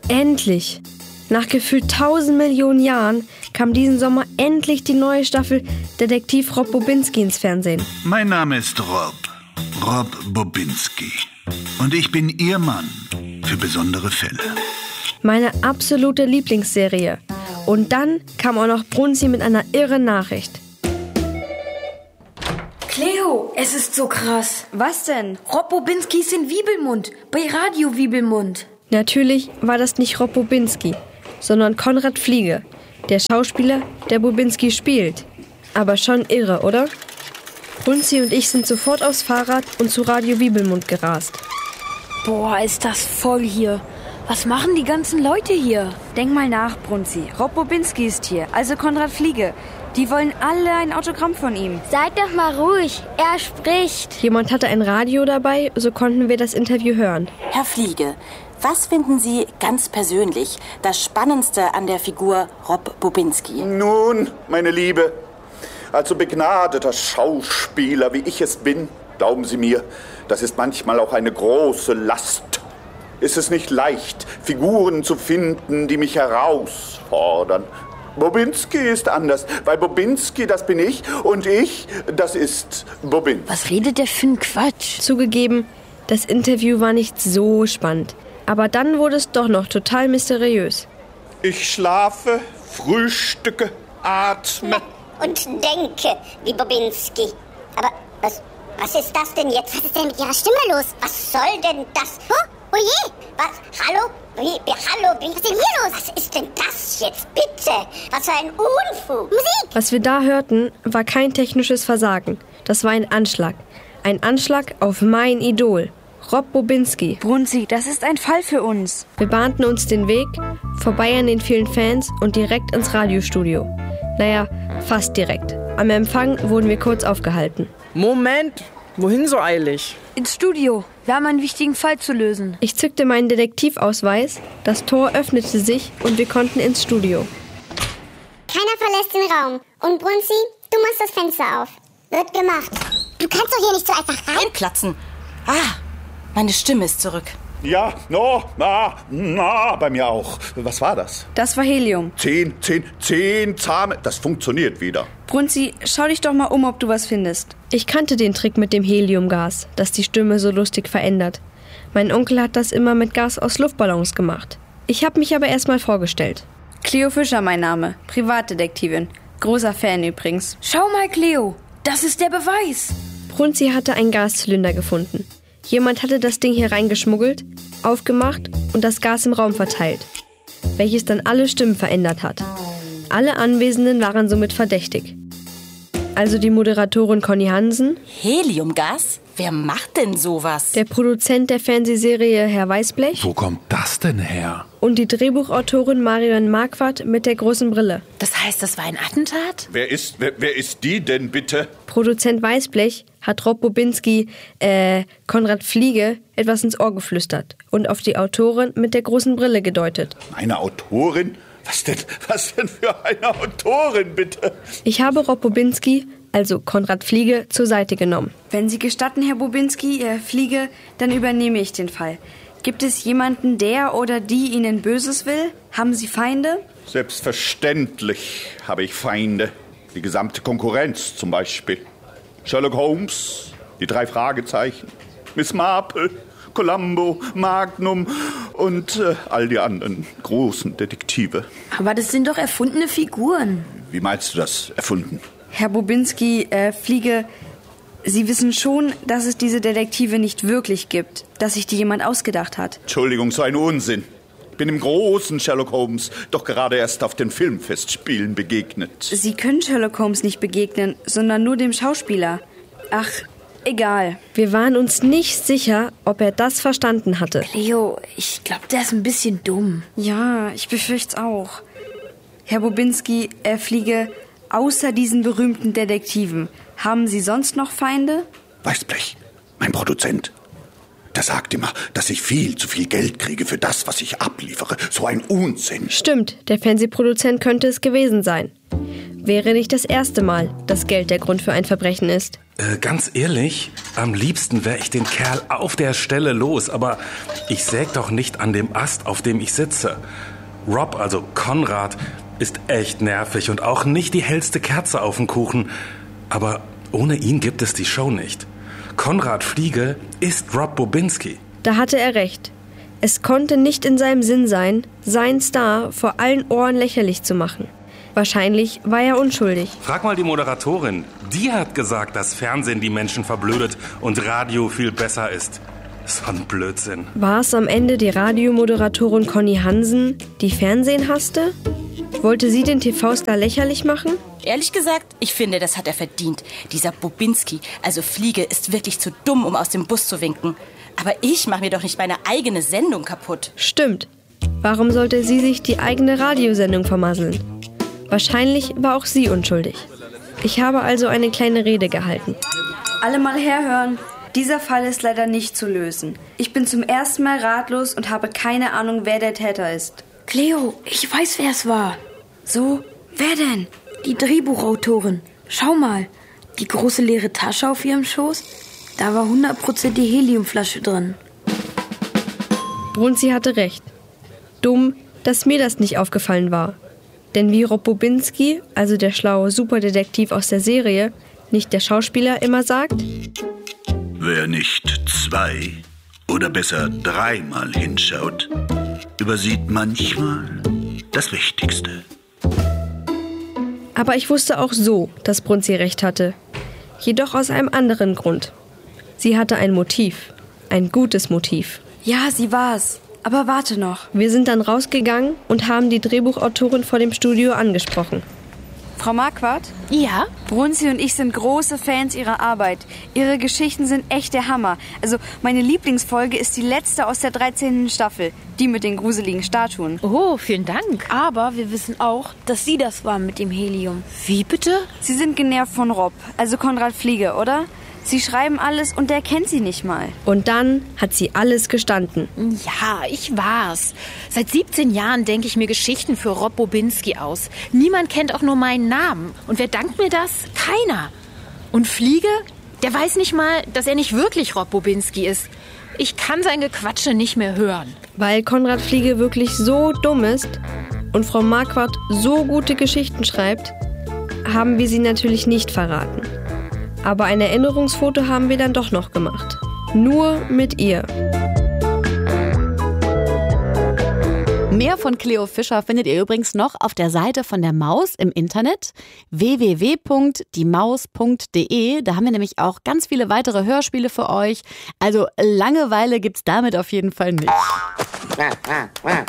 Endlich! Nach gefühlt 1000 Millionen Jahren kam diesen Sommer endlich die neue Staffel Detektiv Rob Bobinski ins Fernsehen. Mein Name ist Rob Bobinski. Und ich bin Ihr Mann für besondere Fälle. Meine absolute Lieblingsserie. Und dann kam auch noch Brunzi mit einer irren Nachricht. Cleo, es ist so krass. Was denn? Rob Bobinski ist in Wiebelmund, bei Radio Wiebelmund. Natürlich war das nicht Rob Bobinski, sondern Konrad Fliege, der Schauspieler, der Bobinski spielt. Aber schon irre, oder? Brunzi und ich sind sofort aufs Fahrrad und zu Radio Wiebelmund gerast. Boah, ist das voll hier. Was machen die ganzen Leute hier? Denk mal nach, Brunzi. Rob Bobinski ist hier, also Konrad Fliege. Die wollen alle ein Autogramm von ihm. Seid doch mal ruhig, er spricht. Jemand hatte ein Radio dabei, so konnten wir das Interview hören. Herr Fliege, was finden Sie ganz persönlich das Spannendste an der Figur Rob Bobinski? Nun, meine Liebe, als so begnadeter Schauspieler, wie ich es bin, glauben Sie mir, das ist manchmal auch eine große Last. Ist es nicht leicht, Figuren zu finden, die mich herausfordern. Bobinski ist anders, weil Bobinski, das bin ich, und ich, das ist Bobinski. Was redet der für ein Quatsch? Zugegeben, das Interview war nicht so spannend. Aber dann wurde es doch noch total mysteriös. Ich schlafe, frühstücke, atme. Und denke, wie Bobinski. Aber was ist das denn jetzt? Was ist denn mit Ihrer Stimme los? Was soll denn das? Oh je, was? Hallo? Hallo, was ist denn hier los? Was ist denn das jetzt, bitte? Was für ein Unfug. Musik! Was wir da hörten, war kein technisches Versagen. Das war ein Anschlag. Ein Anschlag auf mein Idol, Rob Bobinski. Brunzi, das ist ein Fall für uns. Wir bahnten uns den Weg, vorbei an den vielen Fans und direkt ins Radiostudio. Naja, fast direkt. Am Empfang wurden wir kurz aufgehalten. Moment, wohin so eilig? Ins Studio. Wir haben einen wichtigen Fall zu lösen. Ich zückte meinen Detektivausweis, das Tor öffnete sich und wir konnten ins Studio. Keiner verlässt den Raum. Und Brunzi, du machst das Fenster auf. Wird gemacht. Du kannst doch hier nicht so einfach rein. Einplatzen. Meine Stimme ist zurück. Ja, bei mir auch. Was war das? Das war Helium. 10 Zahme. Das funktioniert wieder. Brunzi, schau dich doch mal um, ob du was findest. Ich kannte den Trick mit dem Heliumgas, das die Stimme so lustig verändert. Mein Onkel hat das immer mit Gas aus Luftballons gemacht. Ich habe mich aber erstmal vorgestellt. Cleo Fischer mein Name, Privatdetektivin. Großer Fan übrigens. Schau mal, Cleo, das ist der Beweis. Brunzi hatte einen Gaszylinder gefunden. Jemand hatte das Ding hier reingeschmuggelt, aufgemacht und das Gas im Raum verteilt, welches dann alle Stimmen verändert hat. Alle Anwesenden waren somit verdächtig. Also die Moderatorin Conny Hansen. Heliumgas? Wer macht denn sowas? Der Produzent der Fernsehserie Herr Weißblech. Wo kommt das denn her? Und die Drehbuchautorin Marion Marquardt mit der großen Brille. Das heißt, das war ein Attentat? Wer ist die denn bitte? Produzent Weißblech hat Rob Bobinski, Konrad Fliege, etwas ins Ohr geflüstert und auf die Autorin mit der großen Brille gedeutet. Eine Autorin? Was denn für eine Autorin, bitte? Ich habe Rob Bobinski, also Konrad Fliege, zur Seite genommen. Wenn Sie gestatten, Herr Bobinski, Fliege, dann übernehme ich den Fall. Gibt es jemanden, der oder die Ihnen Böses will? Haben Sie Feinde? Selbstverständlich habe ich Feinde. Die gesamte Konkurrenz zum Beispiel. Sherlock Holmes, die 3 Fragezeichen, Miss Marple, Columbo, Magnum und all die anderen großen Detektive. Aber das sind doch erfundene Figuren. Wie meinst du das, erfunden? Herr Bobinski, Fliege, Sie wissen schon, dass es diese Detektive nicht wirklich gibt, dass sich die jemand ausgedacht hat. Entschuldigung, so ein Unsinn. Ich bin dem großen Sherlock Holmes doch gerade erst auf den Filmfestspielen begegnet. Sie können Sherlock Holmes nicht begegnen, sondern nur dem Schauspieler. Ach, egal. Wir waren uns nicht sicher, ob er das verstanden hatte. Cleo, ich glaube, der ist ein bisschen dumm. Ja, ich befürchte es auch. Herr Bobinski, Fliege, außer diesen berühmten Detektiven, haben Sie sonst noch Feinde? Weißblech, mein Produzent. Der sagt immer, dass ich viel zu viel Geld kriege für das, was ich abliefere. So ein Unsinn. Stimmt, der Fernsehproduzent könnte es gewesen sein. Wäre nicht das erste Mal, dass Geld der Grund für ein Verbrechen ist. Ganz ehrlich, am liebsten wäre ich den Kerl auf der Stelle los, aber ich säg doch nicht an dem Ast, auf dem ich sitze. Rob, also Konrad, ist echt nervig und auch nicht die hellste Kerze auf dem Kuchen. Aber ohne ihn gibt es die Show nicht. Konrad Fliege ist Rob Bobinski. Da hatte er recht. Es konnte nicht in seinem Sinn sein, seinen Star vor allen Ohren lächerlich zu machen. Wahrscheinlich war er unschuldig. Frag mal die Moderatorin. Die hat gesagt, dass Fernsehen die Menschen verblödet und Radio viel besser ist. So ein Blödsinn. War es am Ende die Radiomoderatorin Conny Hansen, die Fernsehen hasste? Wollte sie den TV-Star lächerlich machen? Ehrlich gesagt, ich finde, das hat er verdient. Dieser Bobinski, also Fliege, ist wirklich zu dumm, um aus dem Bus zu winken. Aber ich mache mir doch nicht meine eigene Sendung kaputt. Stimmt. Warum sollte sie sich die eigene Radiosendung vermasseln? Wahrscheinlich war auch sie unschuldig. Ich habe also eine kleine Rede gehalten. Alle mal herhören. Dieser Fall ist leider nicht zu lösen. Ich bin zum ersten Mal ratlos und habe keine Ahnung, wer der Täter ist. Cleo, ich weiß, wer es war. So? Wer denn? Die Drehbuchautorin. Schau mal, die große leere Tasche auf ihrem Schoß. Da war 100% die Heliumflasche drin. Brunzi hatte recht. Dumm, dass mir das nicht aufgefallen war. Denn wie Rob Bobinski, also der schlaue Superdetektiv aus der Serie, nicht der Schauspieler, immer sagt: Wer nicht 2 oder besser 3-mal hinschaut, übersieht manchmal das Wichtigste. Aber ich wusste auch so, dass Brunzi recht hatte. Jedoch aus einem anderen Grund. Sie hatte ein Motiv. Ein gutes Motiv. Ja, sie war's. Aber warte noch. Wir sind dann rausgegangen und haben die Drehbuchautorin vor dem Studio angesprochen. Frau Marquardt? Ja? Brunzi und ich sind große Fans ihrer Arbeit. Ihre Geschichten sind echt der Hammer. Also meine Lieblingsfolge ist die letzte aus der 13. Staffel. Die mit den gruseligen Statuen. Oh, vielen Dank. Aber wir wissen auch, dass Sie das waren mit dem Helium. Wie bitte? Sie sind genervt von Rob, also Konrad Fliege, oder? Sie schreiben alles und der kennt sie nicht mal. Und dann hat sie alles gestanden. Ja, ich war's. Seit 17 Jahren denke ich mir Geschichten für Rob Bobinski aus. Niemand kennt auch nur meinen Namen. Und wer dankt mir das? Keiner. Und Fliege? Der weiß nicht mal, dass er nicht wirklich Rob Bobinski ist. Ich kann sein Gequatsche nicht mehr hören. Weil Konrad Fliege wirklich so dumm ist und Frau Marquardt so gute Geschichten schreibt, haben wir sie natürlich nicht verraten. Aber ein Erinnerungsfoto haben wir dann doch noch gemacht. Nur mit ihr. Mehr von Cleo Fischer findet ihr übrigens noch auf der Seite von der Maus im Internet www.diemaus.de. Da haben wir nämlich auch ganz viele weitere Hörspiele für euch. Also Langeweile gibt's damit auf jeden Fall nicht.